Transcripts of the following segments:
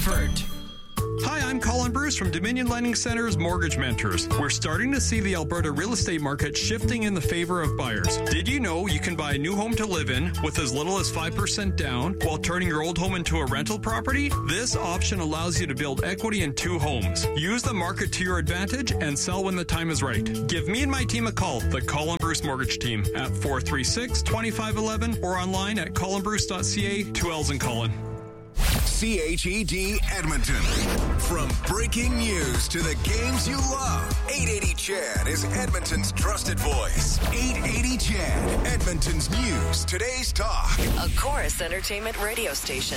Hi, I'm Colin Bruce from Dominion Lending Center's Mortgage Mentors. We're starting to see the Alberta real estate market shifting in the favor of buyers. Did you know you can buy a new home to live in with as little as 5% down while turning your old home into a rental property? This option allows you to build equity in 2 homes. Use the market to your advantage and sell when the time is right. Give me and my team a call, the Colin Bruce Mortgage Team, at 436-2511 or online at colinbruce.ca. 2 L's in Colin. CHED Edmonton. From breaking news to the games you love, 880 CHED is Edmonton's trusted voice. 880 CHED, Edmonton's news, today's talk. A Chorus Entertainment radio station.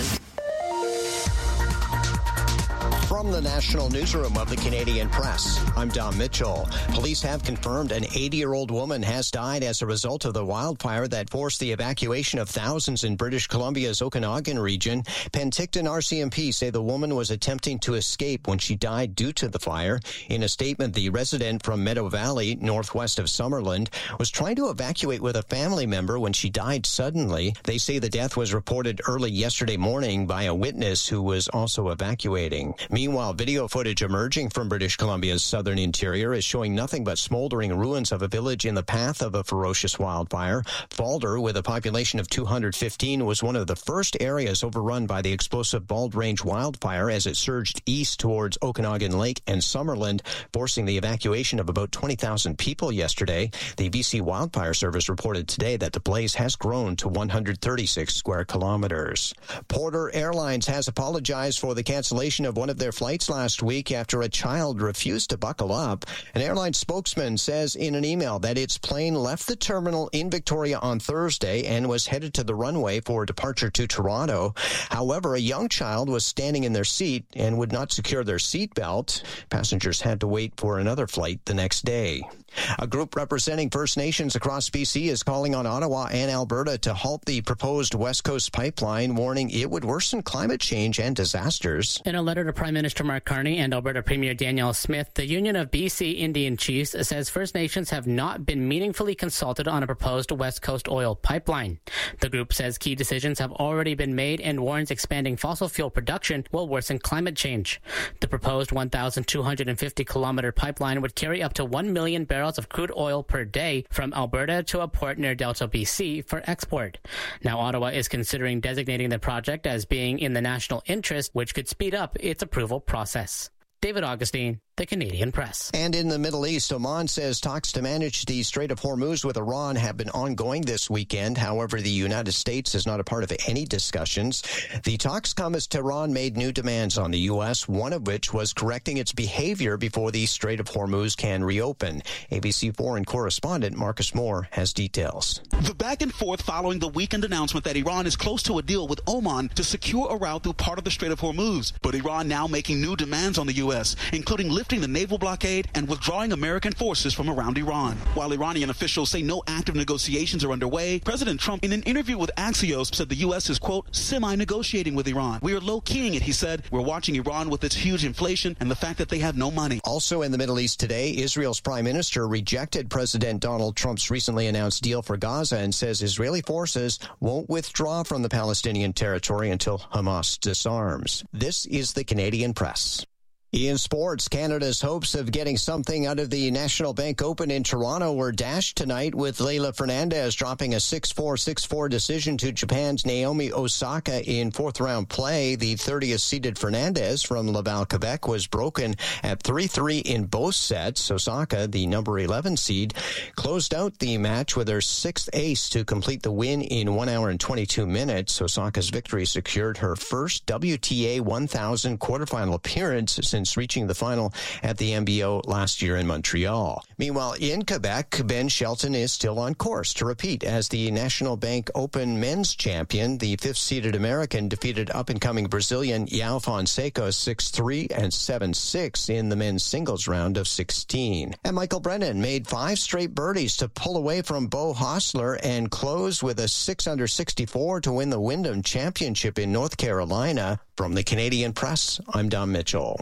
From the National Newsroom of the Canadian Press, I'm Dom Mitchell. Police have confirmed an 80-year-old woman has died as a result of the wildfire that forced the evacuation of thousands in British Columbia's Okanagan region. Penticton RCMP say the woman was attempting to escape when she died due to the fire. In a statement, the resident from Meadow Valley, northwest of Summerland, was trying to evacuate with a family member when she died suddenly. They say the death was reported early yesterday morning by a witness who was also evacuating. Meanwhile, video footage emerging from British Columbia's southern interior is showing nothing but smoldering ruins of a village in the path of a ferocious wildfire. Falder, with a population of 215, was one of the first areas overrun by the explosive Bald Range wildfire as it surged east towards Okanagan Lake and Summerland, forcing the evacuation of about 20,000 people yesterday. The BC Wildfire Service reported today that the blaze has grown to 136 square kilometers. Porter Airlines has apologized for the cancellation of one of their flights last week after a child refused to buckle up. An airline spokesman says in an email that its plane left the terminal in Victoria on Thursday and was headed to the runway for departure to Toronto. However, a young child was standing in their seat and would not secure their seat belt. Passengers had to wait for another flight the next day. A group representing First Nations across BC is calling on Ottawa and Alberta to halt the proposed West Coast pipeline, warning it would worsen climate change and disasters. In a letter to Prime Minister Mark Carney and Alberta Premier Danielle Smith, the Union of BC Indian Chiefs says First Nations have not been meaningfully consulted on a proposed West Coast oil pipeline. The group says key decisions have already been made and warns expanding fossil fuel production will worsen climate change. The proposed 1,250-kilometer pipeline would carry up to 1 million barrels of crude oil per day from Alberta to a port near Delta, BC for export. Now, Ottawa is considering designating the project as being in the national interest, which could speed up its approval process. David Augustine, The Canadian Press. And in the Middle East, Oman says talks to manage the Strait of Hormuz with Iran have been ongoing this weekend. However, the United States is not a part of any discussions. The talks come as Tehran made new demands on the U.S., one of which was correcting its behavior before the Strait of Hormuz can reopen. ABC foreign correspondent Marcus Moore has details. The back and forth following the weekend announcement that Iran is close to a deal with Oman to secure a route through part of the Strait of Hormuz. But Iran now making new demands on the U.S., including lifting the naval blockade and withdrawing American forces from around Iran. While Iranian officials say no active negotiations are underway, President Trump, in an interview with Axios, said the U.S. is, quote, semi-negotiating with Iran. We are low-keying it, he said. We're watching Iran with its huge inflation and the fact that they have no money. Also in the Middle East today, Israel's prime minister rejected President Donald Trump's recently announced deal for Gaza and says Israeli forces won't withdraw from the Palestinian territory until Hamas disarms. This is the Canadian Press. In sports, Canada's hopes of getting something out of the National Bank Open in Toronto were dashed tonight with Leylah Fernandez dropping a 6-4, 6-4 decision to Japan's Naomi Osaka in fourth-round play. The 30th-seeded Fernandez from Laval, Quebec, was broken at 3-3 in both sets. Osaka, the number 11 seed, closed out the match with her sixth ace to complete the win in 1 hour and 22 minutes. Osaka's victory secured her first WTA 1000 quarterfinal appearance since reaching the final at the MBO last year in Montreal. Meanwhile, in Quebec, Ben Shelton is still on course to repeat as the National Bank Open men's champion. The fifth-seeded American defeated up-and-coming Brazilian João Fonseca 6-3 and 7-6 in the men's singles round of 16. And Michael Brennan made 5 straight birdies to pull away from Beau Hossler and close with a 6-under 64 to win the Wyndham Championship in North Carolina. From the Canadian Press, I'm Dom Mitchell.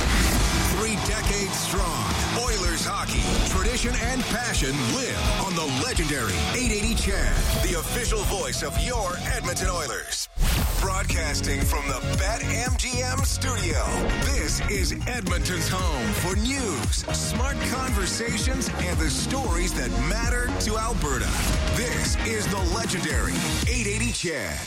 3 decades strong. Oilers hockey, tradition and passion live on the legendary 880 CHED, the official voice of your Edmonton Oilers. Broadcasting from the BetMGM studio, this is Edmonton's home for news, smart conversations, and the stories that matter to Alberta. This is the legendary 880 Chad.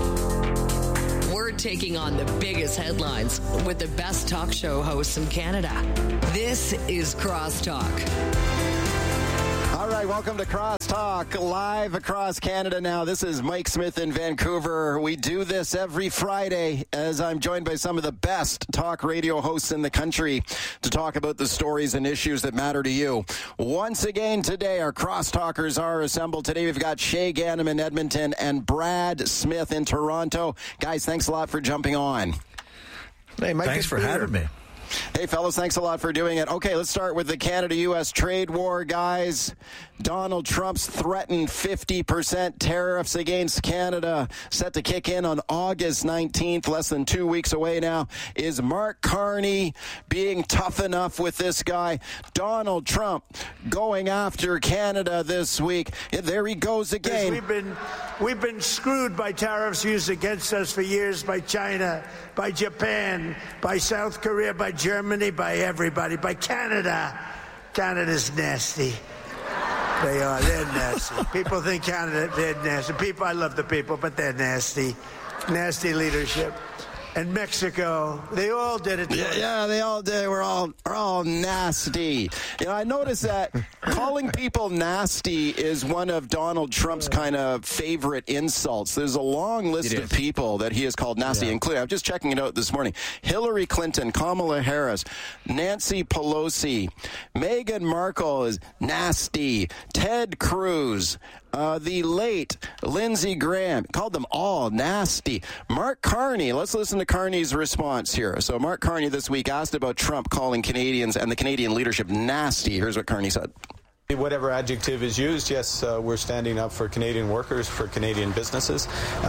We're taking on the biggest headlines with the best talk show hosts in Canada. This is Crosstalk. All right, welcome to Crosstalk, live across Canada now. This is Mike Smith in Vancouver. We do this every Friday as I'm joined by some of the best talk radio hosts in the country to talk about the stories and issues that matter to you. Once again today, our Crosstalkers are assembled. Today we've got Shay Ganem in Edmonton and Brad Smith in Toronto. Guys, thanks a lot for jumping on. Hey, Mike, thanks for having me. Hey, fellas, thanks a lot for doing it. Okay, let's start with the Canada-U.S. trade war, guys. Donald Trump's threatened 50% tariffs against Canada set to kick in on August 19th, less than 2 weeks away now. Is Mark Carney being tough enough with this guy? Donald Trump going after Canada this week. There he goes again. We've been screwed by tariffs used against us for years by China, by Japan, by South Korea, by Germany, by everybody, by Canada. Canada's nasty. They are. They're nasty. People think Canada, they're nasty. I love the people, but they're nasty. Nasty leadership. And Mexico, they all did it. Yeah, they all did. We're all nasty. You know, I noticed that calling people nasty is one of Donald Trump's kind of favorite insults. There's a long list of people that he has called nasty, including, I'm just checking it out this morning, Hillary Clinton, Kamala Harris, Nancy Pelosi, Meghan Markle is nasty, Ted Cruz, the late Lindsey Graham, called them all nasty. Mark Carney, let's listen to Carney's response here. So Mark Carney this week asked about Trump calling Canadians and the Canadian leadership nasty. Here's what Carney said. Whatever adjective is used, yes, we're standing up for Canadian workers, for Canadian businesses,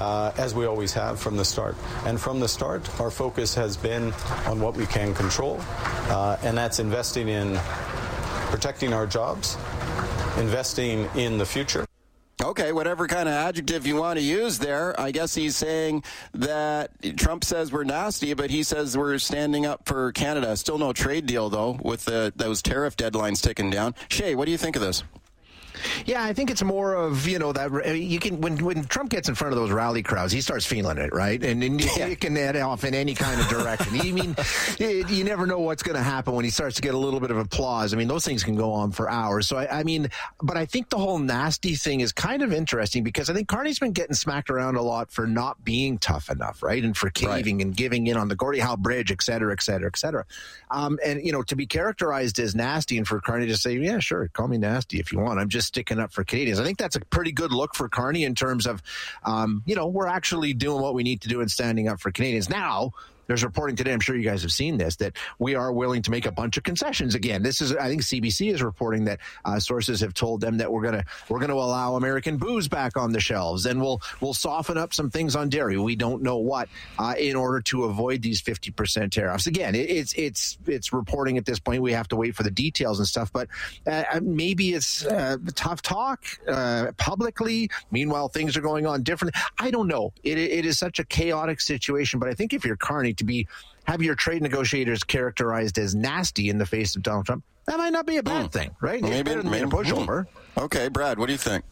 as we always have from the start. And from the start, our focus has been on what we can control, and that's investing in protecting our jobs, investing in the future. Okay, whatever kind of adjective you want to use there. I guess he's saying that Trump says we're nasty, but he says we're standing up for Canada. Still no trade deal, though, with those tariff deadlines ticking down. Shay, what do you think of this? Yeah, I think it's more of, you know, that you can when Trump gets in front of those rally crowds, he starts feeling it, right? And it can head off in any kind of direction. I mean, you never know what's going to happen when he starts to get a little bit of applause. I mean, those things can go on for hours. So, I mean, but I think the whole nasty thing is kind of interesting because I think Carney's been getting smacked around a lot for not being tough enough, right? And for caving and giving in on the Gordie Howe Bridge, et cetera, et cetera, et cetera. And, you know, to be characterized as nasty and for Carney to say, yeah, sure, call me nasty if you want. I'm just sticking up for Canadians. I think that's a pretty good look for Carney in terms of, you know, we're actually doing what we need to do and standing up for Canadians. Now, there's reporting today, I'm sure you guys have seen this, that we are willing to make a bunch of concessions again. This is, I think CBC is reporting that sources have told them that we're gonna allow American booze back on the shelves, and we'll soften up some things on dairy. We don't know what in order to avoid these 50% tariffs. Again, it's reporting at this point. We have to wait for the details and stuff, but maybe it's tough talk publicly. Meanwhile, things are going on differently. I don't know. It is such a chaotic situation, but I think if you're Carney, to have your trade negotiators characterized as nasty in the face of Donald Trump, that might not be a bad thing, right? Maybe better than a pushover. Okay, Brad, what do you think?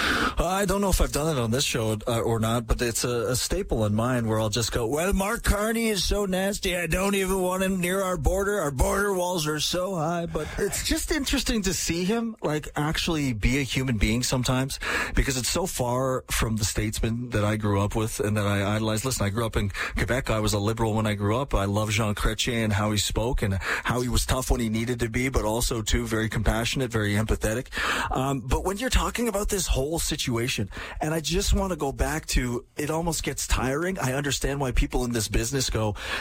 I don't know if I've done it on this show or not, but it's a staple in mine where I'll just go, well, Mark Carney is so nasty, I don't even want him near our border. Our border walls are so high. But it's just interesting to see him, like, actually be a human being sometimes, because it's so far from the statesman that I grew up with and that I idolized. Listen, I grew up in Quebec. I was a liberal when I grew up. I love Jean Chrétien and how he spoke and how he was tough when he needed to be, but also, too, very compassionate, very empathetic. But when you're talking about this whole situation, and I just want to go back to, it almost gets tiring. I understand why people in this business go, well,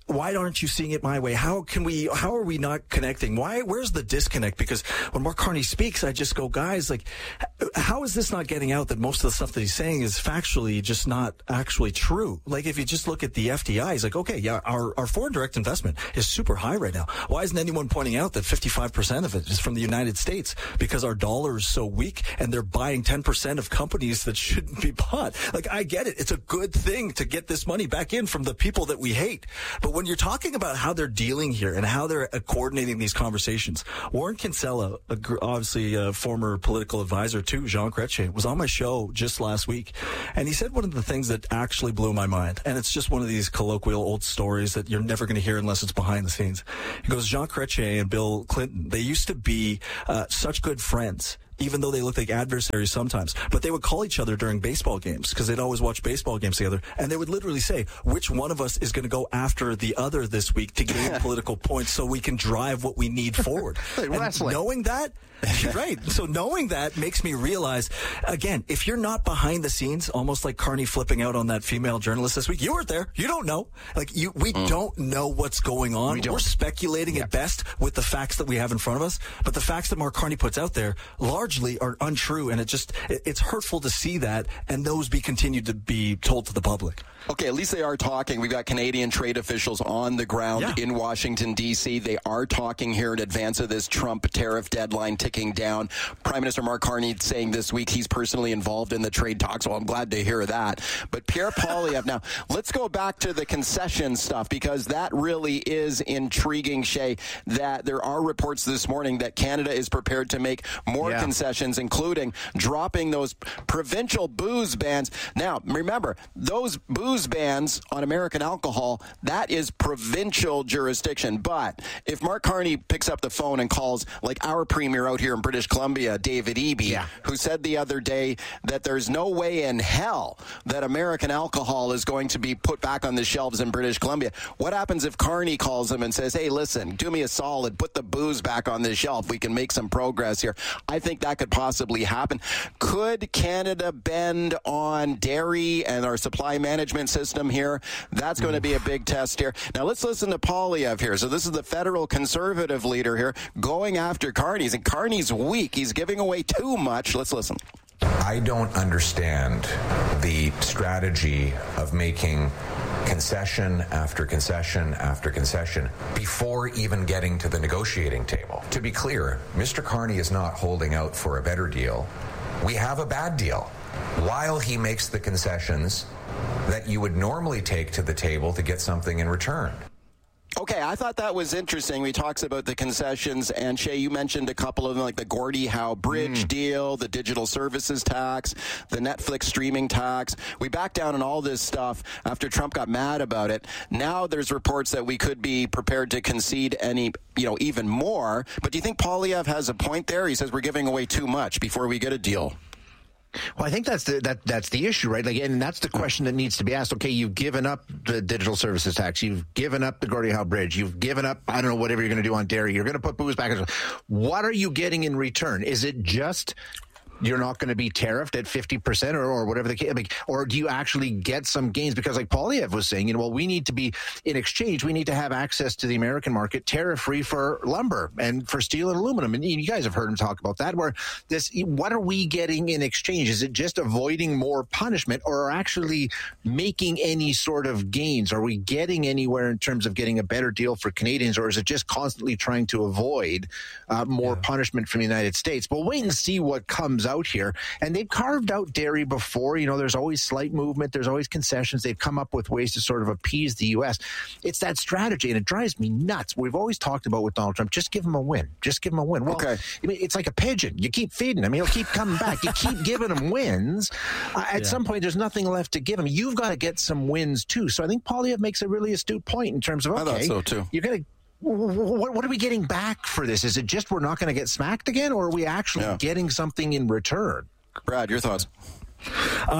why aren't you seeing it my way? How are we not connecting? Where's the disconnect? Because when Mark Carney speaks, I just go, guys, like, how is this not getting out that most of the stuff that he's saying is factually just not actually true? Like, if you just look at the FDI, he's like, okay, yeah, our foreign direct investment is super high right now. Why isn't anyone pointing out that 55% of it is from the United States? Because our dollar is so weak and they're buying 10% of companies that shouldn't be bought. Like, I get it. It's a good thing to get this money back in from the people that we hate. But when you're talking about how they're dealing here and how they're coordinating these conversations, Warren Kinsella, obviously a former political advisor to Jean Chrétien, was on my show just last week. And he said one of the things that actually blew my mind. And it's just one of these colloquial old stories that you're never going to hear unless it's behind the scenes. He goes, Jean Chrétien and Bill Clinton, they used to be such good friends, even though they looked like adversaries sometimes. But they would call each other during baseball games because they'd always watch baseball games together. And they would literally say, which one of us is going to go after the other this week to gain political points so we can drive what we need forward. Wrestling. Knowing that, right. So knowing that makes me realize, again, if you're not behind the scenes, almost like Carney flipping out on that female journalist this week, you weren't there. You don't know. Like, we don't know what's going on. We're speculating at best with the facts that we have in front of us. But the facts that Mark Carney puts out there largely are untrue. And it's hurtful to see that and those be continued to be told to the public. Okay, at least they are talking. We've got Canadian trade officials on the ground in Washington, D.C. They are talking here in advance of this Trump tariff deadline ticking down. Prime Minister Mark Carney saying this week he's personally involved in the trade talks. Well, I'm glad to hear that. But Pierre Poilievre, now, let's go back to the concession stuff because that really is intriguing, Shay, that there are reports this morning that Canada is prepared to make more concessions, including dropping those provincial booze bans. Now, remember, those booze bans on American alcohol, that is provincial jurisdiction. But if Mark Carney picks up the phone and calls, like our premier out here in British Columbia, David Eby, who said the other day that there's no way in hell that American alcohol is going to be put back on the shelves in British Columbia. What happens if Carney calls him and says, hey, listen, do me a solid, put the booze back on the shelf. We can make some progress here. I think that could possibly happen. Could Canada bend on dairy and our supply management system here? That's going to be a big test here. Now let's listen to Poilievre here. So this is the federal conservative leader here going after Carney's, and Carney's weak. He's giving away too much. Let's listen. I don't understand the strategy of making concession after concession after concession before even getting to the negotiating table. To be clear, Mr. Carney is not holding out for a better deal. We have a bad deal while he makes the concessions that you would normally take to the table to get something in return. Okay, I thought that was interesting. We talked about the concessions, and Shay, you mentioned a couple of them, like the Gordie Howe Bridge deal, the digital services tax, the Netflix streaming tax. We backed down on all this stuff after Trump got mad about it. Now there's reports that we could be prepared to concede even more. But do you think Poilievre has a point there? He says we're giving away too much before we get a deal. Well, I think that's the issue, right? Like, and that's the question that needs to be asked. Okay, you've given up the digital services tax, you've given up the Gordie Howe Bridge, you've given up, I don't know, whatever you're going to do on dairy. You're going to put booze back. What are you getting in return? Is it just you're not going to be tariffed at 50% or whatever the case, or do you actually get some gains? Because like Poilievre was saying, well, we need to be, in exchange, we need to have access to the American market tariff-free for lumber and for steel and aluminum. And you guys have heard him talk about that, where what are we getting in exchange? Is it just avoiding more punishment or actually making any sort of gains? Are we getting anywhere in terms of getting a better deal for Canadians, or is it just constantly trying to avoid more punishment from the United States? We'll wait and see what comes out here. And they've carved out dairy before. There's always slight movement. There's always concessions. They've come up with ways to sort of appease the U.S. It's that strategy, and it drives me nuts. We've always talked about with Donald Trump, just give him a win. Just give him a win. Well, okay. It's like a pigeon. You keep feeding him. He'll keep coming back. You keep giving him wins. At some point, there's nothing left to give him. You've got to get some wins, too. So I think Poilievre makes a really astute point in terms of, okay, I thought so, too. You're going to what are we getting back for this? Is it just we're not going to get smacked again, or are we actually getting something in return? Brad, your thoughts?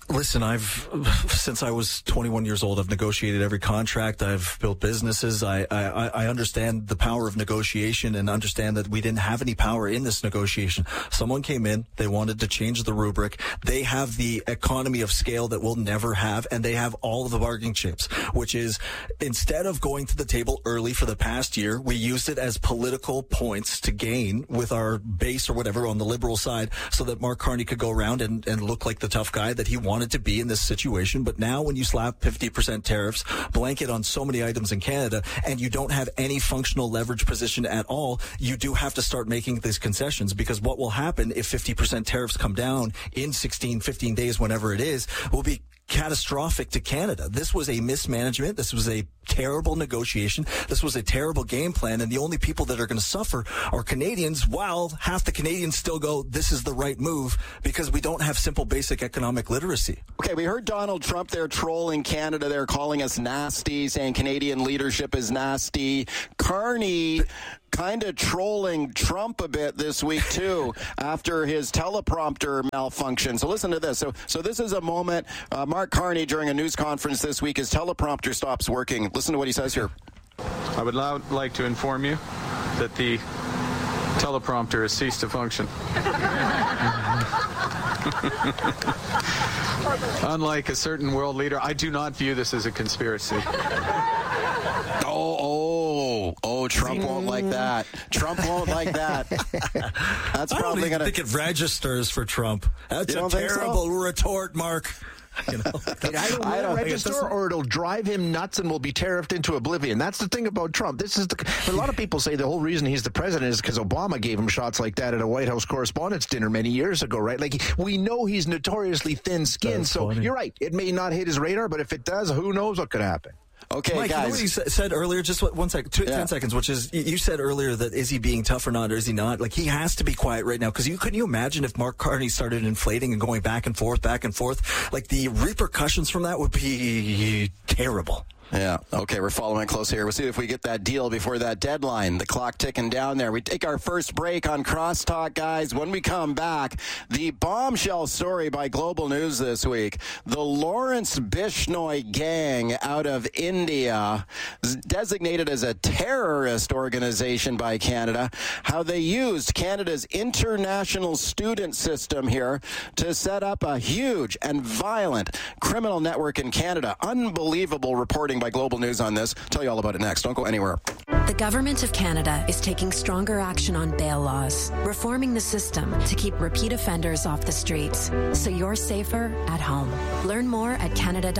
Listen, since I was 21 years old, I've negotiated every contract. I've built businesses. I understand the power of negotiation and understand that we didn't have any power in this negotiation. Someone came in. They wanted to change the rubric. They have the economy of scale that we'll never have, and they have all of the bargaining chips, which is instead of going to the table early for the past year, we used it as political points to gain with our base or whatever on the Liberal side so that Mark Carney could go around and look like the tough guy that he wanted to be in this situation. But now when you slap 50% tariffs, blanket on so many items in Canada, and you don't have any functional leverage position at all, you do have to start making these concessions, because what will happen if 50% tariffs come down in 16, 15 days, whenever it is, will be catastrophic to Canada. This was a mismanagement. This was a terrible negotiation. This was a terrible game plan. And the only people that are going to suffer are Canadians, while half the Canadians still go, this is the right move, because we don't have simple basic economic literacy. Okay, we heard Donald Trump there trolling Canada. They're calling us nasty, saying Canadian leadership is nasty. Carney kind of trolling Trump a bit this week, too, after his teleprompter malfunction. So listen to this. So this is a moment, Mark Carney, during a news conference this week, his teleprompter stops working. Listen to what he says here. I would like to inform you that the teleprompter has ceased to function. Unlike a certain world leader, I do not view this as a conspiracy. Trump won't like that. Trump won't like that. That's probably going to... I think it registers for Trump. That's a terrible retort, Mark. You know, I don't register, or it'll drive him nuts and will be tariffed into oblivion. That's the thing about Trump. A lot of people say the whole reason he's the president is because Obama gave him shots like that at a White House Correspondents' Dinner many years ago, right? Like, we know he's notoriously thin-skinned, so funny. You're right. It may not hit his radar, but if it does, who knows what could happen. Okay, Mike, guys. You know what you said earlier? Just 1 second, 10 seconds, which is, you said earlier that is he being tough or not, or is he not? Like, he has to be quiet right now, because couldn't you imagine if Mark Carney started inflating and going back and forth? Like, the repercussions from that would be terrible. Yeah. Okay, we're following close here. We'll see if we get that deal before that deadline. The clock ticking down there. We take our first break on Crosstalk, guys. When we come back, the bombshell story by Global News this week. The Lawrence Bishnoi gang out of India, designated as a terrorist organization by Canada, how they used Canada's international student system here to set up a huge and violent criminal network in Canada. Unbelievable reporting by Global News on this. Tell you all about it next. Don't go anywhere. The Government of Canada is taking stronger action on bail laws, reforming the system to keep repeat offenders off the streets, so you're safer at home. Learn more at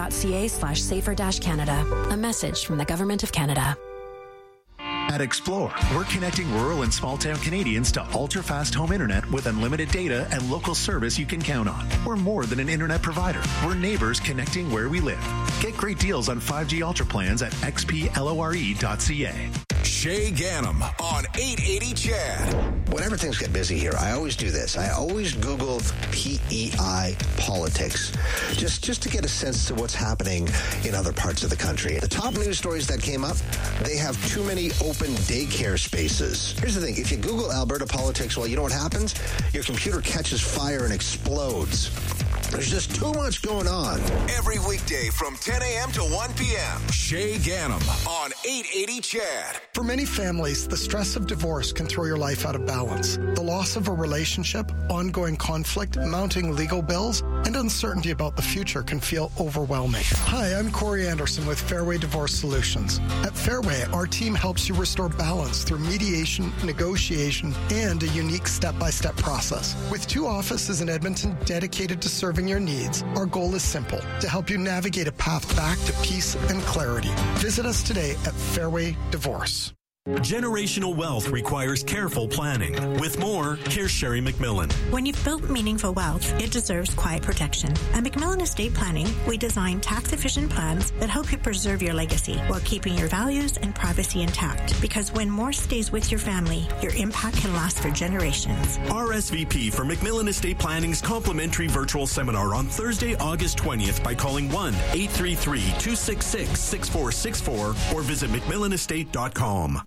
canada.ca/safer-canada. A message from the Government of Canada. At Explore, we're connecting rural and small-town Canadians to ultra-fast home internet with unlimited data and local service you can count on. We're more than an internet provider. We're neighbors connecting where we live. Get great deals on 5G Ultra plans at xplore.ca. Shay Ganem on 880 CHAD. Whenever things get busy here, I always do this. I always Google PEI politics, just to get a sense to what's happening in other parts of the country. The top news stories that came up, they have too many open daycare spaces. Here's the thing. If you Google Alberta politics, well, you know what happens? Your computer catches fire and explodes. There's just too much going on. Every weekday from 10 a.m. to 1 p.m. Shay Ganem on 880 CHAD. For many families, the stress of divorce can throw your life out of balance. The loss of a relationship, ongoing conflict, mounting legal bills, and uncertainty about the future can feel overwhelming. Hi, I'm Corey Anderson with Fairway Divorce Solutions. At Fairway, our team helps you restore balance through mediation, negotiation, and a unique step-by-step process. With 2 offices in Edmonton dedicated to serving your needs, our goal is simple: to help you navigate a path back to peace and clarity. Visit us today at Fairway Divorce. Generational wealth requires careful planning. With more, here's Sherry McMillan. When you've built meaningful wealth, it deserves quiet protection. At McMillan Estate Planning, we design tax-efficient plans that help you preserve your legacy while keeping your values and privacy intact. Because when more stays with your family, your impact can last for generations. RSVP for McMillan Estate Planning's complimentary virtual seminar on Thursday, August 20th by calling 1-833-266-6464 or visit McMillanestate.com.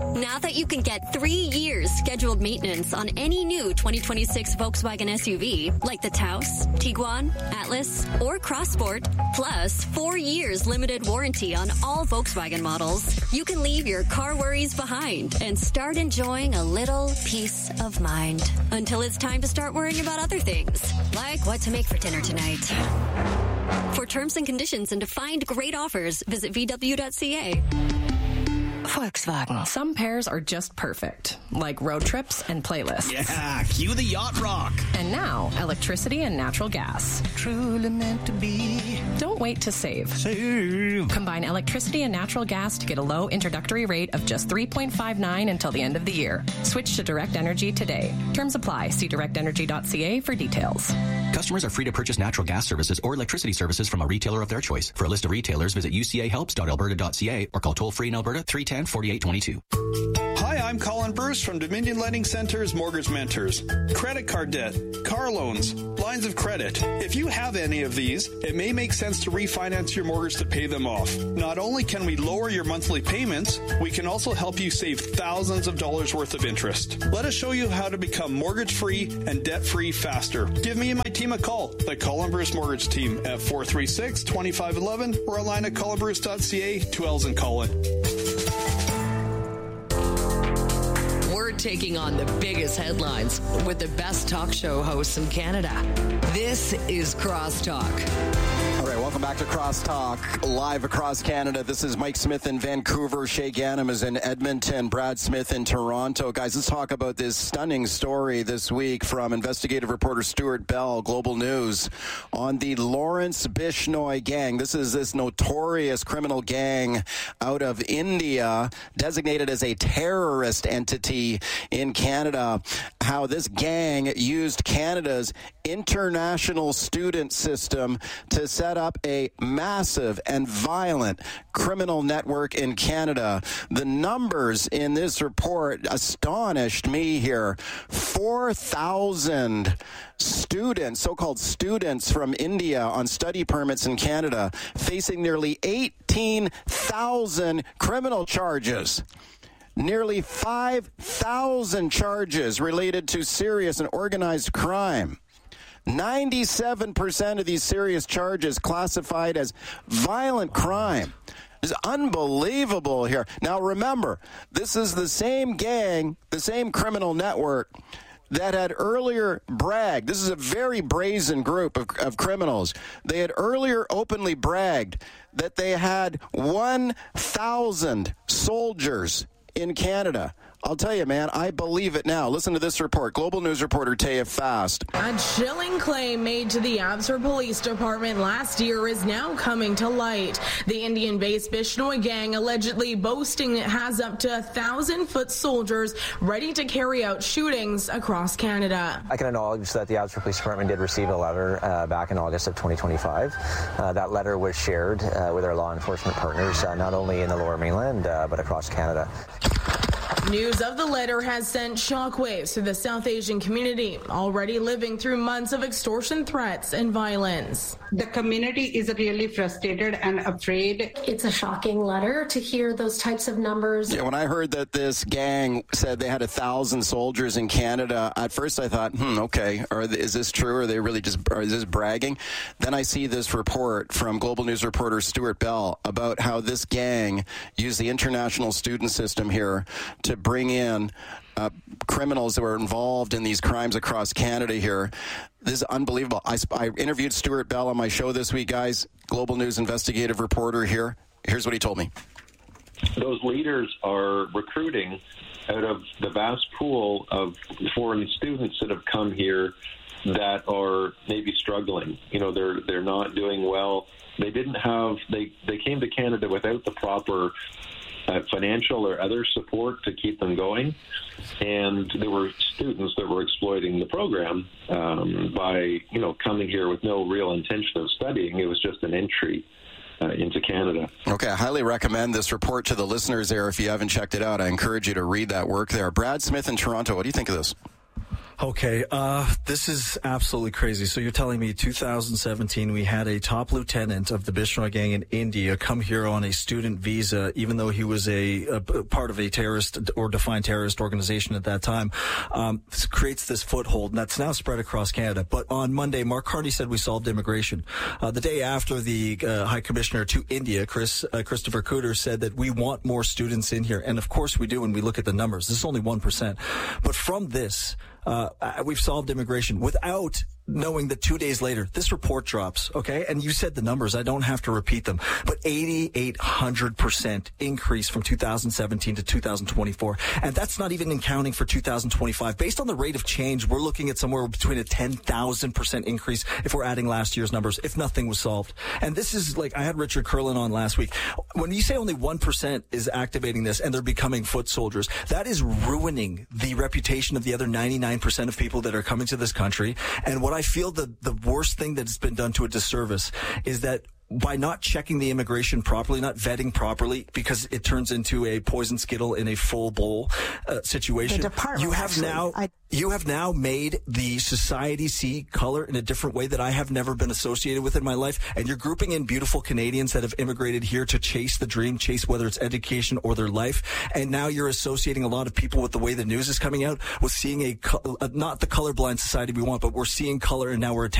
Now that you can get 3 years scheduled maintenance on any new 2026 Volkswagen SUV, like the Taos, Tiguan, Atlas, or Crossport, plus 4 years limited warranty on all Volkswagen models, you can leave your car worries behind and start enjoying a little peace of mind. Until it's time to start worrying about other things, like what to make for dinner tonight. For terms and conditions and to find great offers, visit VW.ca. Volkswagen. Some pairs are just perfect, like road trips and playlists. Yeah, cue the yacht rock. And now, electricity and natural gas. Truly meant to be. Don't wait to save. Combine electricity and natural gas to get a low introductory rate of just $3.59 until the end of the year. Switch to Direct Energy today. Terms apply. See directenergy.ca for details. Customers are free to purchase natural gas services or electricity services from a retailer of their choice. For a list of retailers, visit ucahelps.alberta.ca or call toll-free in Alberta 310-4822. Hi, I'm Colin Bruce from Dominion Lending Center's Mortgage Mentors. Credit card debt, car loans, lines of credit. If you have any of these, it may make sense to refinance your mortgage to pay them off. Not only can we lower your monthly payments, we can also help you save thousands of dollars worth of interest. Let us show you how to become mortgage-free and debt-free faster. Give me and my team a call, the Colin Bruce Mortgage Team at 436-2511 or online at colinbruce.ca, 2 L's in Colin. We're taking on the biggest headlines with the best talk show hosts in Canada. This is Crosstalk. All right, welcome back to Crosstalk, live across Canada. This is Mike Smith in Vancouver. Shay Ganem is in Edmonton. Brad Smith in Toronto. Guys, let's talk about this stunning story this week from investigative reporter Stuart Bell, Global News, on the Lawrence Bishnoi gang. This is this notorious criminal gang out of India, designated as a terrorist entity in Canada. How this gang used Canada's international student system to set up a massive and violent criminal network in Canada. The numbers in this report astonished me here. 4,000 students, so-called students from India on study permits in Canada, facing nearly 18,000 criminal charges. Nearly 5,000 charges related to serious and organized crime. 97% of these serious charges classified as violent crime. It's unbelievable here. Now remember, this is the same gang, the same criminal network that had earlier bragged. This is a very brazen group of criminals. They had earlier openly bragged that they had 1,000 soldiers in Canada. I'll tell you, man, I believe it now. Listen to this report. Global News reporter Taya Fast. A chilling claim made to the Abbotsford Police Department last year is now coming to light. The Indian-based Bishnoi gang allegedly boasting it has up to 1,000-foot soldiers ready to carry out shootings across Canada. I can acknowledge that the Abbotsford Police Department did receive a letter back in August of 2025. That letter was shared with our law enforcement partners, not only in the Lower Mainland, but across Canada. News of the letter has sent shockwaves to the South Asian community, already living through months of extortion threats and violence. The community is really frustrated and afraid. It's a shocking letter to hear those types of numbers. Yeah, when I heard that this gang said they had 1,000 soldiers in Canada, at first I thought, okay, is this true? Are they really is this bragging? Then I see this report from Global News reporter Stuart Bell about how this gang used the international student system here to bring in criminals that were involved in these crimes across Canada here. This is unbelievable. I interviewed Stuart Bell on my show this week, guys. Global News investigative reporter here. Here's what he told me. Those leaders are recruiting out of the vast pool of foreign students that have come here that are maybe struggling. They're not doing well. They came to Canada without the proper financial or other support to keep them going, and there were students that were exploiting the program by coming here with no real intention of studying. It was just an entry into Canada. Okay, I highly recommend this report to the listeners there. If you haven't checked it out, I encourage you to read that work there. Brad Smith in Toronto, what do you think of this? Okay, this is absolutely crazy. So you're telling me 2017 we had a top lieutenant of the Bishnoi gang in India come here on a student visa, even though he was a part of a terrorist or defined terrorist organization at that time. This creates this foothold, and that's now spread across Canada. But on Monday, Mark Carney said we solved immigration. The day after, the High Commissioner to India, Christopher Cooter, said that we want more students in here. And of course we do when we look at the numbers. This is only 1%. But from this, we've solved immigration without knowing that 2 days later, this report drops, okay? And you said the numbers. I don't have to repeat them. But 8,800% increase from 2017 to 2024. And that's not even accounting for 2025. Based on the rate of change, we're looking at somewhere between a 10,000% increase if we're adding last year's numbers, if nothing was solved. And this is like, I had Richard Curlin on last week. When you say only 1% is activating this and they're becoming foot soldiers, that is ruining the reputation of the other 99% of people that are coming to this country. And what I feel the worst thing that's been done to a disservice is that by not checking the immigration properly, not vetting properly, because it turns into a poison skittle in a full bowl situation. You have now made the society see color in a different way that I have never been associated with in my life. And you're grouping in beautiful Canadians that have immigrated here to chase the dream, chase whether it's education or their life. And now you're associating a lot of people with the way the news is coming out, with seeing not the colorblind society we want, but we're seeing color, and now we're